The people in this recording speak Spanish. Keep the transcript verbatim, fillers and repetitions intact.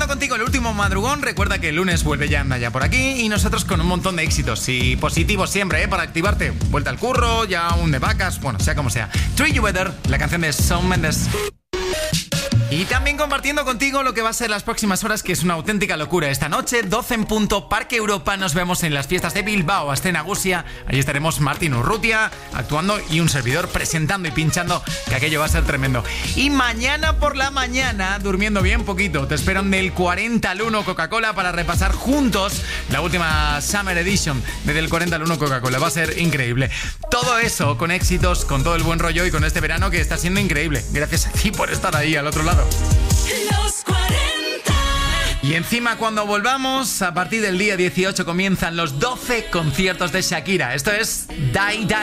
contigo el último madrugón. Recuerda que el lunes vuelve ya Naya por aquí y nosotros con un montón de éxitos y positivos siempre, ¿eh? Para activarte. Vuelta al curro, ya un de vacas, bueno, sea como sea. Treat You Better, la canción de Shawn Mendes. Y también compartiendo contigo lo que va a ser las próximas horas, que es una auténtica locura. Esta noche, doce en punto, Parque Europa. Nos vemos en las fiestas de Bilbao, Aste Nagusia. Allí estaremos Martín Urrutia actuando y un servidor presentando y pinchando, que aquello va a ser tremendo. Y mañana por la mañana, durmiendo bien poquito, te esperan del cuarenta al uno Coca-Cola para repasar juntos la última Summer Edition de Del cuarenta al uno Coca-Cola. Va a ser increíble. Todo eso con éxitos, con todo el buen rollo y con este verano que está siendo increíble. Gracias a ti por estar ahí al otro lado. Los cuarenta. Y encima cuando volvamos, a partir del día dieciocho comienzan los doce conciertos de Shakira. Esto es Die Die.